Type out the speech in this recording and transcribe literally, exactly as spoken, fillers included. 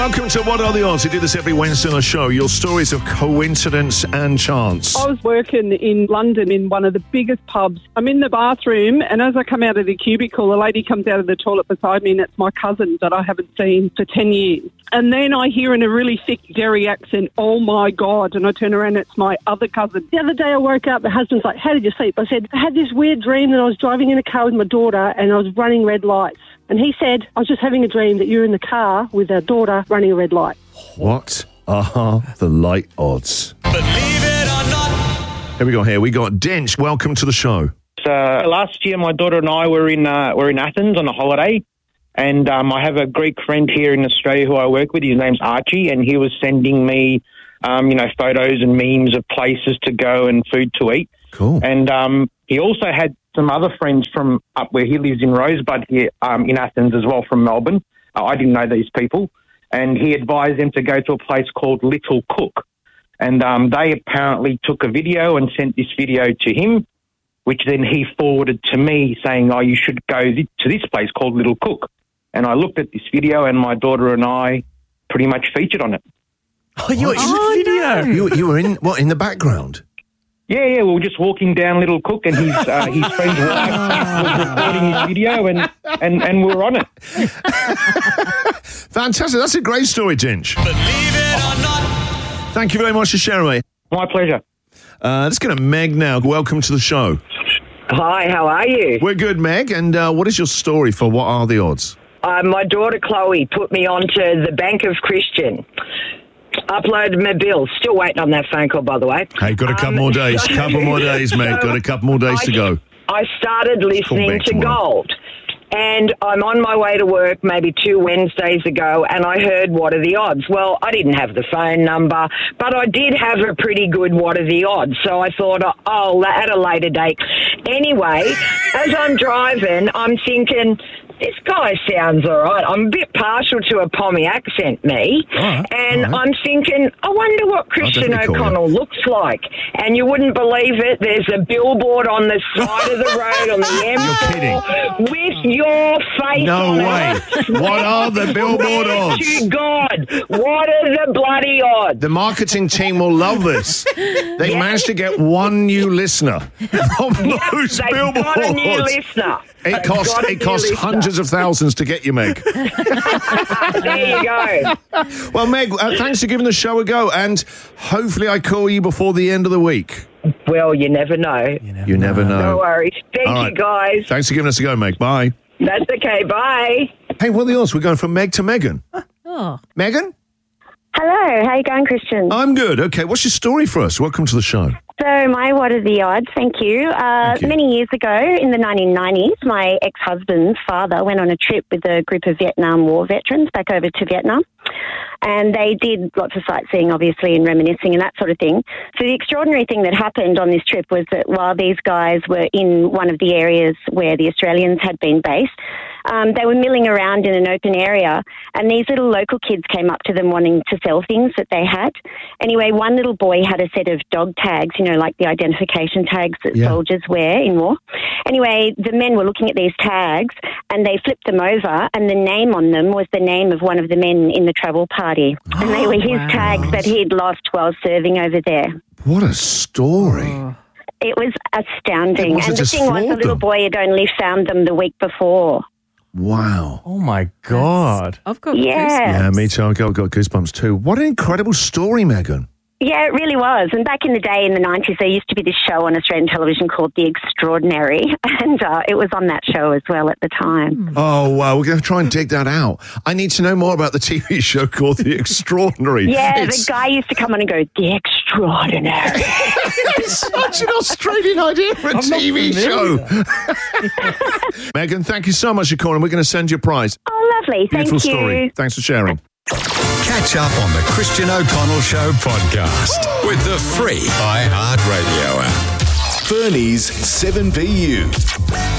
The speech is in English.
welcome to What Are the Odds? We do this every Wednesday on the show. Your stories of coincidence and chance. I was working in London in one of the biggest pubs. I'm in the bathroom, and as I come out of the cubicle, a lady comes out of the toilet beside me, and it's my cousin that I haven't seen for ten years. And then I hear in a really thick Derry accent, "Oh my God," and I turn around, it's my other cousin. The other day I woke up, the husband's like, "How did you sleep?" I said, "I had this weird dream that I was driving in a car with my daughter and I was running red lights." And he said, "I was just having a dream that you're in the car with our daughter running a red light." What are the light odds? Believe it or not. Here we go. Here we got Dench. Welcome to the show. Uh, last year, my daughter and I were in uh, were in Athens on a holiday, and um, I have a Greek friend here in Australia who I work with. His name's Archie, and he was sending me, um, you know, photos and memes of places to go and food to eat. Cool. And um, he also had some other friends from up where he lives in Rosebud here um, in Athens as well, from Melbourne. Uh, I didn't know these people, and he advised them to go to a place called Little Cook, and um, they apparently took a video and sent this video to him, which then he forwarded to me saying, "Oh, you should go th- to this place called Little Cook." And I looked at this video, and my daughter and I pretty much featured on it. Oh, you were in the video. You, you were in, what, in the background? Yeah, yeah, we were just walking down Little Cook, and his uh, his friend's wife was recording his video, and, and, and we were on it. Fantastic. That's a great story, Dench. Believe it or not. Thank you very much for sharing, mate. My pleasure. Uh, let's go to Meg now. Welcome to the show. Hi, how are you? We're good, Meg. And uh, what is your story for What Are the Odds? Uh, my daughter Chloe put me onto the Bank of Christian. Uploaded my bill. Still waiting on that phone call, by the way. Hey, got a couple Um, more days. so- couple more days, Meg. Got a couple more days I, to go. I started listening back to tomorrow. Gold. And I'm on my way to work maybe two Wednesdays ago, and I heard What Are the Odds? Well, I didn't have the phone number, but I did have a pretty good What Are the Odds? So I thought, oh, at a later date. Anyway, as I'm driving, I'm thinking, this guy sounds all right. I'm a bit partial to a Pommy accent, me. All right, and all right. I'm thinking, I wonder what Christian definitely call O'Connell looks like. And you wouldn't believe it, there's a billboard on the side of the road on the M four kidding. with your face No on way. it. What are the billboard Swear odds? to God, what are the bloody odds? The marketing team will love this. They Yeah. managed to get one new listener from those They've billboards. got a new listener. It They've costs got a it new costs listener. hundreds of thousands to get you, Meg. There you go. Well, Meg, uh, thanks for giving the show a go, and hopefully I call you before the end of the week. Well, you never know. You never know. No worries. Thank All you, right. guys. Thanks for giving us a go, Meg. Bye. That's okay. Bye. Hey, what are the odds? We're going from Meg to Megan. Oh. Megan? Hello, how you going, Christian? I'm good. Okay, what's your story for us? Welcome to the show. So my What Are the Odds? Thank you. Uh, Thank you. Many years ago, in the nineteen nineties, my ex-husband's father went on a trip with a group of Vietnam War veterans back over to Vietnam. And they did lots of sightseeing, obviously, and reminiscing and that sort of thing. So the extraordinary thing that happened on this trip was that while these guys were in one of the areas where the Australians had been based, um, they were milling around in an open area, and these little local kids came up to them wanting to sell things that they had. Anyway, one little boy had a set of dog tags, you know, like the identification tags that Yeah. soldiers wear in war. Anyway, the men were looking at these tags, and they flipped them over, and the name on them was the name of one of the men in the travel party. And they were his wow. tags that he'd lost while serving over there. What a story. It was astounding. It must have and the just thing was, the floored little them. boy had only found them the week before. Wow. Oh, my God. I've got Yeah. goosebumps. Yeah, me too. I've got, got goosebumps too. What an incredible story, Megan. Yeah, it really was. And back in the day, in the nineties, there used to be this show on Australian television called The Extraordinary, and uh, it was on that show as well at the time. Oh, wow. We're going to try and dig that out. I need to know more about the T V show called The Extraordinary. Yeah, It's the guy used to come on and go, The Extraordinary. such an Australian idea for a T V show. Megan, thank you so much for calling. We're going to send you a prize. Oh, lovely. Thank Beautiful you. story. Thanks for sharing. Catch up on the Christian O'Connell Show podcast with the free iHeartRadio app. Bernie's seven B U.